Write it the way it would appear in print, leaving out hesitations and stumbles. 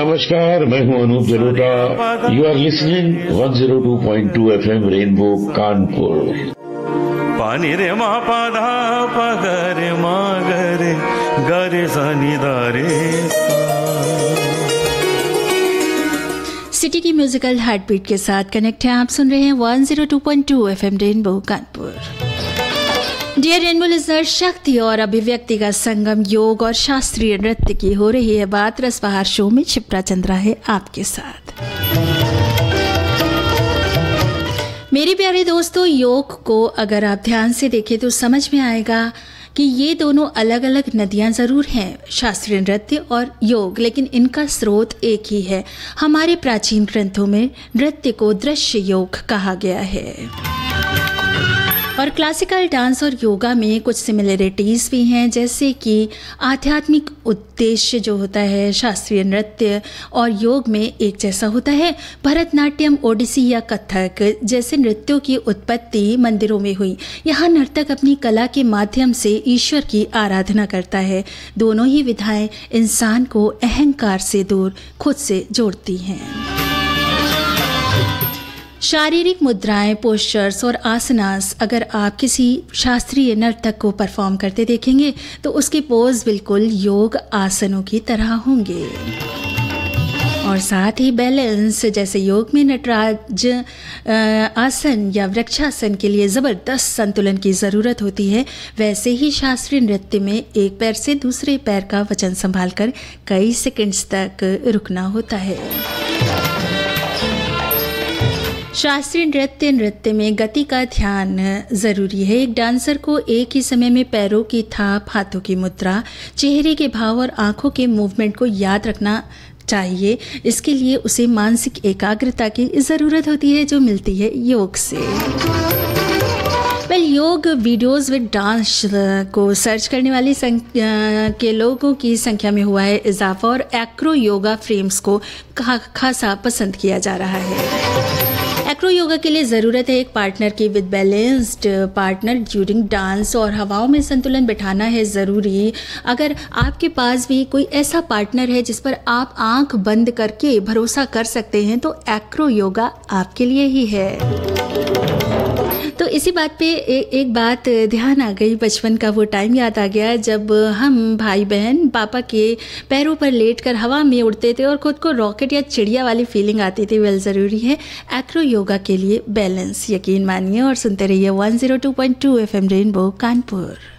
नमस्कार, मैं हूं Anup Jalota. You are listening 102.2 FM rainbow Kanpur. पानी रे मा पा धा पा ग रे मा ग रे ग रे सा नि धा रे। सिटी की म्यूजिकल हार्टबीट के साथ कनेक्ट है। आप सुन रहे हैं 102.2 FM rainbow Kanpur. Dear rainbow listener, शक्ति और अभिव्यक्ति का संगम योग और शास्त्रीय नृत्य की हो रही है बात। रसबहार शो में शिप्रा चंद्रा है आपके साथ। मेरे प्यारे दोस्तों, योग को अगर आप ध्यान से देखें तो समझ में आएगा कि ये दोनों अलग अलग नदियां ज़रूर हैं, शास्त्रीय नृत्य और योग, लेकिन इनका स्रोत एक ही है। हमारे प्राचीन ग्रंथों में नृत्य को दृश्य योग कहा गया है और क्लासिकल डांस और योगा में कुछ सिमिलरिटीज़ भी हैं, जैसे कि आध्यात्मिक उद्देश्य जो होता है शास्त्रीय नृत्य और योग में एक जैसा होता है। भरतनाट्यम, ओडिसी या कथक जैसे नृत्यों की उत्पत्ति मंदिरों में हुई। यहाँ नर्तक अपनी कला के माध्यम से ईश्वर की आराधना करता है। दोनों ही विधाएं इंसान को अहंकार से दूर खुद से जोड़ती हैं। शारीरिक मुद्राएं, पोस्चर्स और आसनास अगर आप किसी शास्त्रीय नर्तक को परफॉर्म करते देखेंगे तो उसके पोज बिल्कुल योग आसनों की तरह होंगे। और साथ ही बैलेंस, जैसे योग में नटराज आसन या वृक्षासन के लिए ज़बरदस्त संतुलन की ज़रूरत होती है, वैसे ही शास्त्रीय नृत्य में एक पैर से दूसरे पैर का वजन संभालकर कई सेकंड्स तक रुकना होता है। शास्त्रीय नृत्य में गति का ध्यान ज़रूरी है। एक डांसर को एक ही समय में पैरों की थाप, हाथों की मुद्रा, चेहरे के भाव और आंखों के मूवमेंट को याद रखना चाहिए। इसके लिए उसे मानसिक एकाग्रता की ज़रूरत होती है जो मिलती है योग से। योग वीडियोज़ विद डांस को सर्च करने वाली के लोगों की संख्या में हुआ है इजाफा और एक्रो योगा फ्रेम्स को खासा पसंद किया जा रहा है। एक्रो योगा के लिए ज़रूरत है एक पार्टनर की with balanced partner during dance, और हवाओं में संतुलन बिठाना है ज़रूरी। अगर आपके पास भी कोई ऐसा पार्टनर है जिस पर आप आंख बंद करके भरोसा कर सकते हैं तो एक्रो योगा आपके लिए ही है। तो इसी बात पे एक बात ध्यान आ गई, बचपन का वो टाइम याद आ गया जब हम भाई बहन पापा के पैरों पर लेटकर हवा में उड़ते थे और खुद को रॉकेट या चिड़िया वाली फीलिंग आती थी। वेल, ज़रूरी है एक्रो योगा के लिए बैलेंस, यकीन मानिए। और सुनते रहिए 102.2 FM रेनबो कानपुर।